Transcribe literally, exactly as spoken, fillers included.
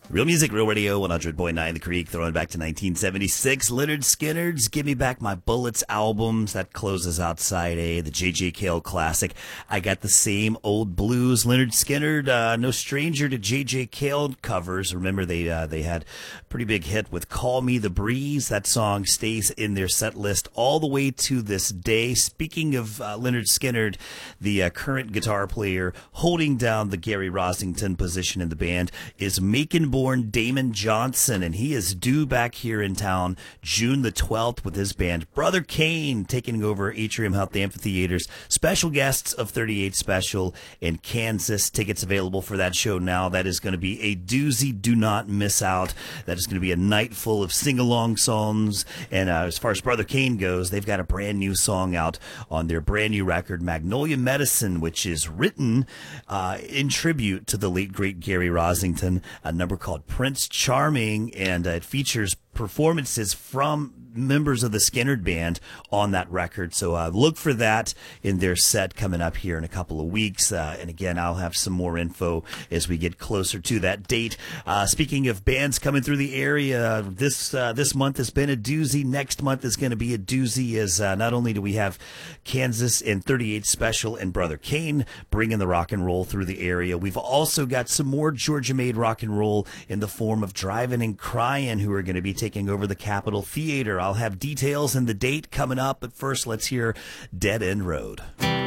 Real Music, Real Radio, one hundred point nine The Creek, throwing back to nineteen seventy-six. Lynyrd Skynyrd's Give Me Back My Bullets albums. That closes out side A, the J J. Cale classic. I Got the Same Old Blues. Lynyrd Skynyrd, uh, no stranger to J J. Cale covers. Remember, they uh, they had a pretty big hit with Call Me the Breeze. That song stays in their set list all the way to this day. Speaking of uh, Lynyrd Skynyrd, the uh, current guitar player holding down the Gary Rossington position in the band is Macon born Damon Johnson, and he is due back here in town June the twelfth with his band Brother Cane, taking over Atrium Health Amphitheater's special guests of thirty-eight Special in Kansas. Tickets available for that show now. That is going to be a doozy. Do not miss out. That is going to be a night full of sing-along songs. And uh, as far as Brother Cane goes, they've got a brand new song out on their brand new record, Magnolia Medicine, which is written uh, in tribute to the late, great Gary Rossington, a number called Prince Charming, and uh, it features performances from members of the Skynyrd Band on that record. So uh, look for that in their set coming up here in a couple of weeks. Uh, and again, I'll have some more info as we get closer to that date. Uh, speaking of bands coming through the area, this uh, this month has been a doozy. Next month is going to be a doozy, as uh, not only do we have Kansas and thirty-eight Special and Brother Cane bringing the rock and roll through the area, we've also got some more Georgia-made rock and roll in the form of Drivin' and Cryin', who are going to be taking over the Capitol Theater. I'll have details and the date coming up, but first let's hear Dead End Road.